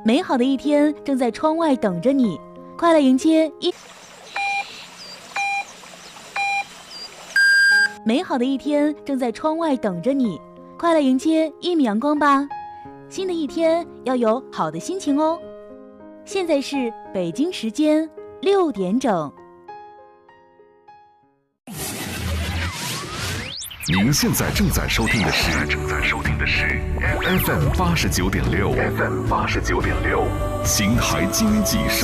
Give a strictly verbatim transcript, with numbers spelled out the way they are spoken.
美好的一天正在窗外等着你，快来迎接一美好的一天正在窗外等着你，快来迎接一米阳光吧。新的一天要有好的心情哦。现在是北京时间六点整。 您现在正在收听的是正在收听的是 F M 八十九点六 F M 八十九点六，邢台经济生